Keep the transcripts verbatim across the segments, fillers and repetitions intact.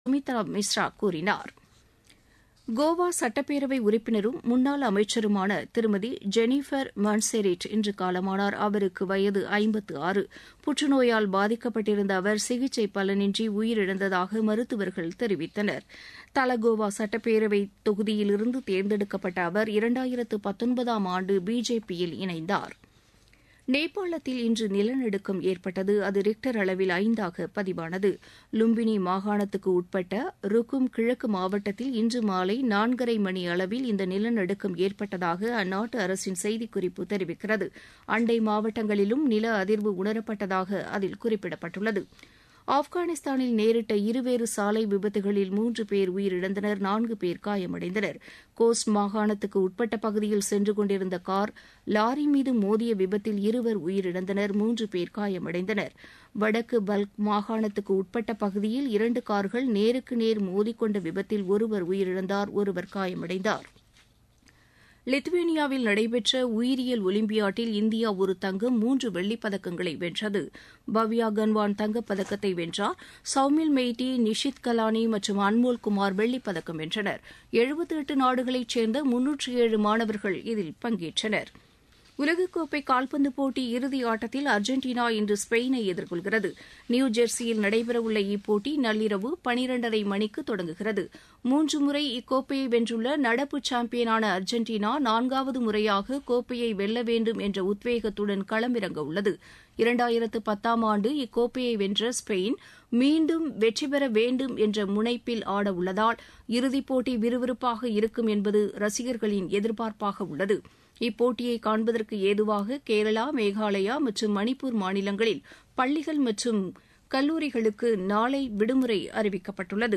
சுமித்ரா மிஸ்ரா கூறினார். கோவா சட்டப்பேரவை உறுப்பினரும் முன்னாள் அமைச்சருமான திருமதி ஜெனிஃபர் மான்செரிட் இன்று காலமானார். அவருக்கு வயது ஐம்பத்து ஆறு. புற்றுநோயால் பாதிக்கப்பட்டிருந்த அவர் சிகிச்சை பலனின்றி உயிரிழந்ததாக மருத்துவர்கள் தெரிவித்தனர். தலகோவா சட்டப்பேரவை தொகுதியிலிருந்து தேர்ந்தெடுக்கப்பட்ட அவர் இரண்டாயிரத்து பத்தொன்பதாம் ஆண்டு பிஜேபியில் இணைந்தார். நேபாளத்தில் இன்று நிலநடுக்கம் ஏற்பட்டது. அது ரிக்டர் அளவில் ஐந்தாக பதிவானது. லும்பினி மாகாணத்துக்கு உட்பட்ட ருக்கும் கிழக்கு மாவட்டத்தில் இன்று மாலை நான்கரை மணி அளவில் இந்த நிலநடுக்கம் ஏற்பட்டதாக அந்நாட்டு அரசின் செய்திக்குறிப்பு தெரிவிக்கிறது. அண்டை மாவட்டங்களிலும் நில அதிர்வு உணரப்பட்டதாக அதில் குறிப்பிடப்பட்டுள்ளது. ஆப்கானிஸ்தானில் நேரிட்ட இருவேறு சாலை விபத்துகளில் மூன்று பேர் உயிரிழந்தனர், நான்கு பேர் காயமடைந்தனர். கோஸ்ட் மாகாணத்துக்கு உட்பட்ட பகுதியில் சென்று கொண்டிருந்த கார் லாரி மீது மோதிய விபத்தில் இருவர் உயிரிழந்தனர், மூன்று பேர் காயமடைந்தனர். வடக்கு பல்க் மாகாணத்துக்கு உட்பட்ட பகுதியில் இரண்டு கார்கள் நேருக்கு நேர் மோதிக்கொண்ட விபத்தில் ஒருவர் உயிரிழந்தார், ஒருவர் காயமடைந்தார். லித்துவேனியாவில் நடைபெற்ற உயிரியல் ஒலிம்பியாட்டில் இந்தியா ஒரு தங்கம் மூன்று வெள்ளிப் பதக்கங்களை வென்றது. பவ்யா கன்வான் தங்கப்பதக்கத்தை வென்றார். சௌமில் மெய்டி, நிஷித் கலானி மற்றும் அன்மோல் குமார் வெள்ளிப் பதக்கம் வென்றனர். எழுபத்தி எட்டு நாடுகளைச் சேர்ந்த முன்னூற்று ஏழு மாணவர்கள் இதில் பங்கேற்றனர். உலகக்கோப்பை கால்பந்து போட்டி இறுதி ஆட்டத்தில் அர்ஜென்டினா இன்று ஸ்பெயினை எதிர்கொள்கிறது. நியூ ஜெர்சியில் நடைபெறவுள்ள இப்போட்டி நள்ளிரவு பனிரெண்டரை மணிக்கு தொடங்குகிறது. மூன்று முறை இக்கோப்பையை வென்றுள்ள நடப்பு சாம்பியனான அர்ஜென்டினா நான்காவது முறையாக கோப்பையை வெல்ல வேண்டும் என்ற உத்வேகத்துடன் களமிறங்க உள்ளது. இரண்டாயிரத்து பத்தாம் ஆண்டு இக்கோப்பையை வென்ற ஸ்பெயின் மீண்டும் வெற்றி பெற வேண்டும் என்ற முனைப்பில் ஆட உள்ளதால் இறுதிப் போட்டி விறுவிறுப்பாக இருக்கும் என்பது ரசிகர்களின் எதிர்பார்ப்பாக உள்ளது. இப்போட்டியை காண்பதற்கு ஏதுவாக கேரளா, மேகாலயா மற்றும் மணிப்பூர் மாநிலங்களில் பள்ளிகள் மற்றும் கல்லூரிகளுக்கு நாளை விடுமுறை அறிவிக்கப்பட்டுள்ளது.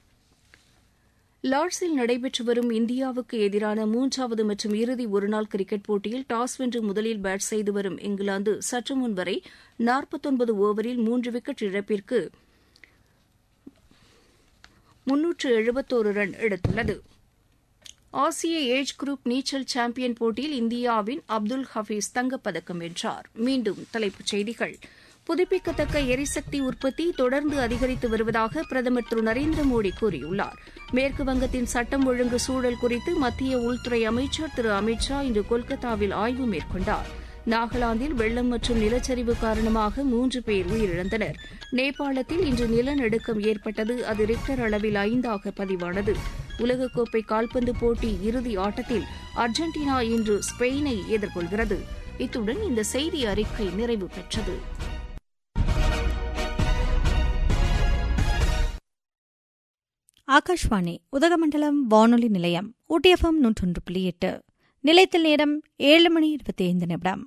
லார்ட்ஸில் நடைபெற்று வரும் இந்தியாவுக்கு எதிரான மூன்றாவது மற்றும் இறுதி ஒருநாள் கிரிக்கெட் போட்டியில் டாஸ் வென்று முதலில் பேட் செய்து வரும் இங்கிலாந்து சற்று முன் வரை நாற்பத்தொன்பது ஓவரில் மூன்று விக்கெட் இழப்பிற்கு முன்னூற்று எழுபத்தோரு ரன் எடுத்துள்ளது. ஆசிய ஏஜ் குரூப் நீச்சல் சாம்பியன் போட்டியில் இந்தியாவின் அப்துல் ஹபீஸ் தங்கப்பதக்கம் வென்றார். மீண்டும் தலைப்புச் செய்திகள். புதுப்பிக்கத்தக்க எரிசக்தி உற்பத்தி தொடர்ந்து அதிகரித்து வருவதாக பிரதமர் திரு நரேந்திர மோடி கூறியுள்ளார். மேற்குவங்கத்தின் சட்டம் ஒழுங்கு சூழல் குறித்து மத்திய உள்துறை அமைச்சர் திரு அமித் ஷா இன்று கொல்கத்தாவில் ஆய்வு மேற்கொண்டார். நாகாலாந்தில் வெள்ளம் மற்றும் நிலச்சரிவு காரணமாக மூன்று பேர் உயிரிழந்தனர். நேபாளத்தில் இன்று நிலநடுக்கம் ஏற்பட்டது. அது ரிக்டர் அளவில் ஐந்தாக பதிவானது. உலகக்கோப்பை கால்பந்து போட்டி இறுதி ஆட்டத்தில் அர்ஜென்டினா இன்று ஸ்பெயினை எதிர்கொள்கிறது. இத்துடன் இந்த செய்தி அறிக்கை நிறைவு பெற்றது. ஆகாஷ்வாணி உதகமண்டலம் வானொலி நிலையம் ஊட்டி எஃப்எம் நூற்றொன்று புள்ளி எட்டு. நிலையத்தில் நேரம் ஏழு மணி இருபத்தி ஐந்து நிமிடம்.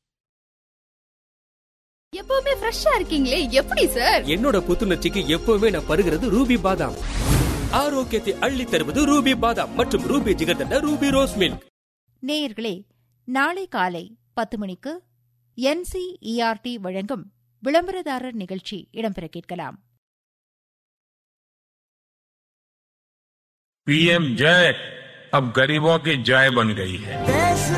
எப்பவுமே ஃப்ரெஷ்ஷா இருக்கீங்களே, எப்படி சார்? என்னோட புத்துணர்ச்சிக்கு எப்பவுமே நான் பருகிறது ரூபி பாதாம். ஆரோக்கியத்தை அள்ளி தருவது ரூபி பாதாம் மற்றும் Ruby jigarthanda Ruby rose milk. நேயர்களே, நாளை காலை பத்து மணிக்கு என்சிஇஆர்டி வழங்கும் விளம்பரதாரர் நிகழ்ச்சி இடம்பெற கேட்கலாம். पीएम जय अब गरीबों की जय बन गई है.